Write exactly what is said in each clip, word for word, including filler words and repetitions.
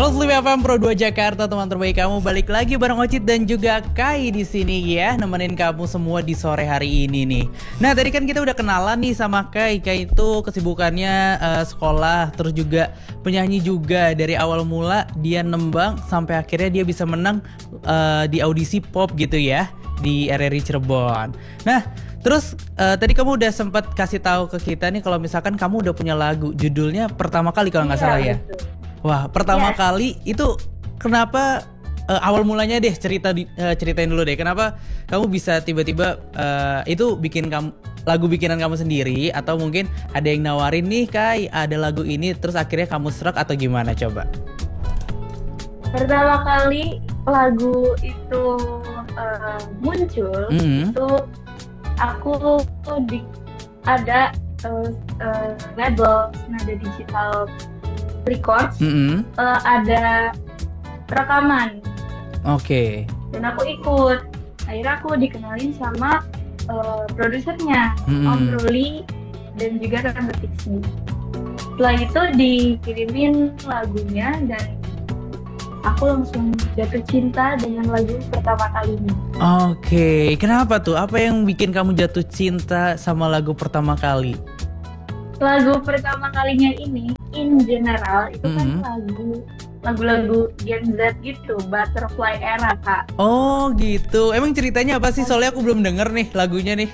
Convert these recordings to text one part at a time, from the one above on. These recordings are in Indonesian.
seratus lima F M Pro dua Jakarta, teman terbaik kamu. Balik lagi bareng Ocit dan juga Kai di sini ya, nemenin kamu semua di sore hari ini nih. Nah, tadi kan kita udah kenalan nih sama Kai. Kai itu kesibukannya uh, sekolah, terus juga penyanyi juga. Dari awal mula dia nembang sampai akhirnya dia bisa menang uh, di audisi pop gitu ya, di R R I Cirebon. Nah, terus uh, tadi kamu udah sempat kasih tahu ke kita nih kalau misalkan kamu udah punya lagu, judulnya Pertama Kali kalau nggak Iya, salah ya. betul. Wah, pertama Iya. kali itu kenapa uh, awal mulanya deh cerita di, uh, ceritain dulu deh. Kenapa kamu bisa tiba-tiba uh, itu bikin kamu lagu bikinan kamu sendiri atau mungkin ada yang nawarin nih Kai ada lagu ini terus akhirnya kamu serak atau gimana coba? Pertama kali lagu itu uh, muncul, Mhm. itu aku di ada uh, uh, label Nada Digital Records, Mhm. uh, ada rekaman Oke. dan aku ikut. Akhirnya aku dikenalin sama uh, produsernya, Mhm. Om Ruli dan juga Tante Tixi. Setelah itu dikirimin lagunya dan aku langsung jatuh cinta dengan lagu pertama kalinya. Oke, kenapa tuh? Apa yang bikin kamu jatuh cinta sama lagu pertama kali? Lagu pertama kalinya ini, in general, itu kan Mhm. lagu lagu-lagu Gen Z gitu, Butterfly Era, Kak. Oh gitu. Emang ceritanya apa sih? Soalnya aku belum denger nih lagunya nih.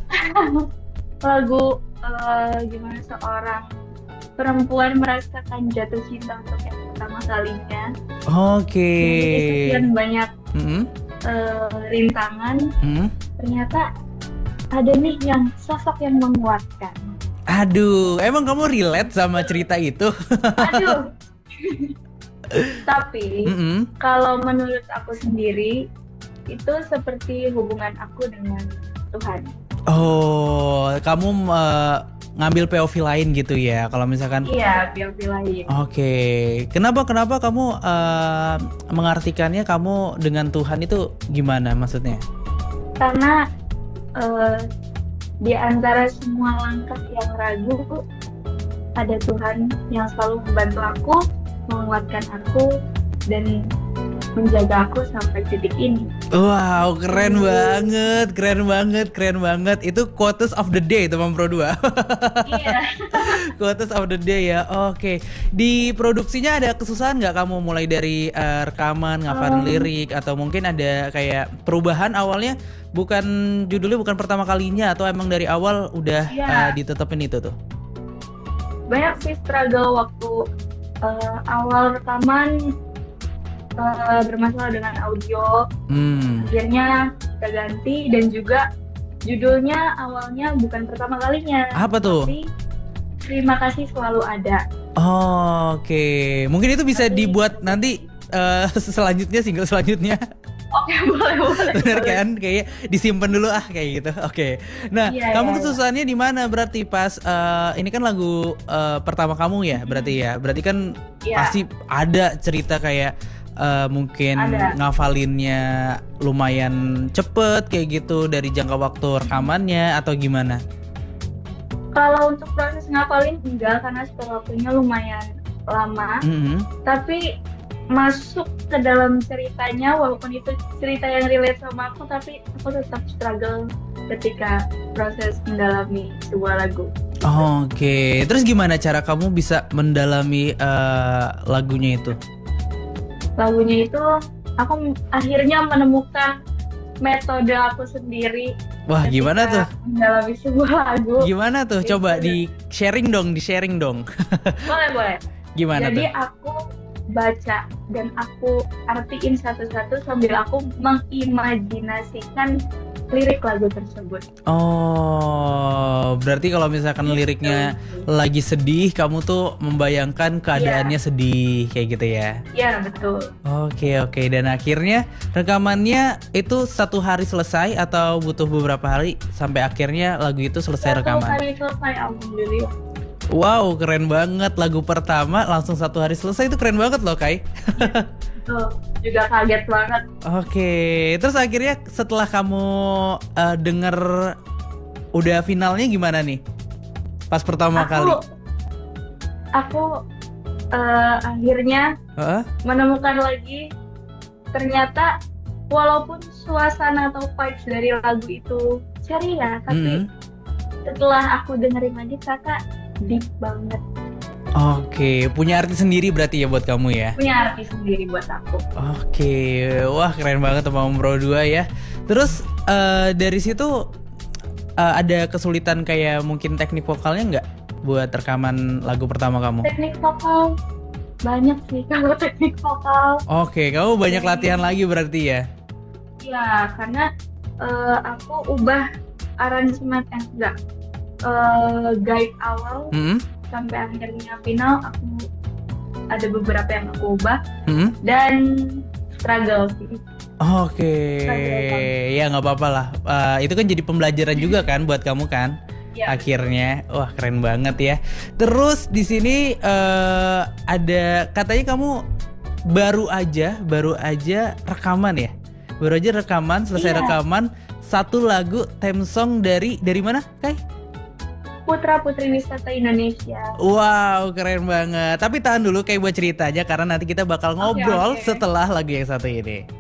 Lagu eh, gimana seorang perempuan merasakan jatuh cinta untuk yang pertama kalinya. Oke. Jadi sekian banyak Mhm. eh, rintangan, Mhm. ternyata ada nih yang sosok yang menguatkan. Aduh, emang kamu relate sama cerita itu? Aduh. Tapi Mm-mm. kalau menurut aku sendiri itu seperti hubungan aku dengan Tuhan. Oh, kamu uh, ngambil P O V lain gitu ya? Kalau misalkan, Iya, pil-pil lain. oke, kenapa kenapa kamu uh, mengartikannya kamu dengan Tuhan itu gimana maksudnya? Karena eh, di antara semua langkah yang ragu ada Tuhan yang selalu membantu aku, menguatkan aku dan menjaga aku sampai titik ini. Wow, keren banget, keren banget, keren banget. Itu quotes of the day teman Pro dua. Iya. Quotes of the day ya. Oke. Di produksinya ada kesusahan nggak kamu mulai dari uh, rekaman, ngafalin Um. lirik atau mungkin ada kayak perubahan awalnya bukan judulnya bukan pertama kalinya atau emang dari awal udah Iya. uh, ditetepin itu tuh? Banyak sih struggle waktu eh, awal rekaman, eh, bermasalah dengan audio. Hmm. Akhirnya kita ganti dan juga judulnya awalnya bukan pertama kalinya. Apa tuh? Tapi terima kasih selalu ada. Oh, oke. Mungkin itu bisa Tapi- dibuat nanti uh, selanjutnya single selanjutnya. Oke, boleh boleh. Bener boleh. kan? Kayaknya disimpan dulu ah kayak gitu. Oke. Nah, Iya, kamu iya, kesusahannya di mana berarti pas eh, ini kan lagu eh, pertama kamu ya, berarti ya. Berarti kan Iya. pasti ada cerita kayak eh, mungkin Ada. ngafalinnya lumayan cepet kayak gitu dari jangka waktu rekamannya atau gimana? Kalau untuk proses ngapalin enggak, karena setelah waktunya lumayan lama. Mhm. Tapi masuk ke dalam ceritanya, walaupun itu cerita yang relate sama aku, tapi aku tetap struggle ketika proses mendalami sebuah lagu. Oke. Terus gimana cara kamu bisa mendalami eh, lagunya itu? Lagunya itu aku akhirnya menemukan metode aku sendiri. Wah, ketika gimana tuh? mendalami sebuah lagu. Gimana tuh? Itu Coba ya. di sharing dong, di sharing dong. Boleh boleh. Gimana Jadi tuh? aku baca dan aku artiin satu-satu sambil aku mengimajinasikan lirik lagu tersebut. Oh, berarti kalau misalkan liriknya lagi sedih, kamu tuh membayangkan keadaannya sedih kayak gitu ya? Ya betul. Oke oke, dan akhirnya rekamannya itu satu hari selesai atau butuh beberapa hari sampai akhirnya lagu itu selesai Satu rekaman? hari selesai, alhamdulillah. Wow, keren banget, lagu pertama langsung satu hari selesai, itu keren banget loh Kai. Betul. Juga kaget banget. Oke, terus akhirnya setelah kamu uh, denger udah finalnya gimana nih? Pas pertama Aku- kali. Aku eh, akhirnya Heeh. menemukan lagi, ternyata walaupun suasana atau vibes dari lagu itu ceria, tapi Mm-mm. setelah aku dengerin lagi kakak deep banget, Oke, punya arti sendiri berarti ya buat kamu ya. punya arti sendiri buat aku. Oke, wah keren banget Teman Bro dua ya. Terus eh, dari situ eh, ada kesulitan kayak mungkin teknik vokalnya nggak buat rekaman lagu pertama kamu? Teknik vokal banyak sih kalau teknik vokal. Oke, kamu banyak latihan lagi berarti ya? Ya, karena eh, aku ubah aransemen eh enggak eh, guide awal Mm-mm. sampai akhirnya final, aku ada beberapa yang aku ubah Mm-mm. dan struggle sih. Oke, ya nggak apa-apa lah. Eh, itu kan jadi pembelajaran juga kan buat kamu kan? Ya. Akhirnya, wah keren banget ya. Terus di sini eh, ada katanya kamu baru aja, baru aja rekaman ya? Baru aja rekaman, selesai Iya. rekaman satu lagu theme song dari dari mana, Kai? Putra Putri Wisata Indonesia. Wow, keren banget. Tapi tahan dulu kayak buat cerita aja karena nanti kita bakal ngobrol oke. setelah lagu yang satu ini.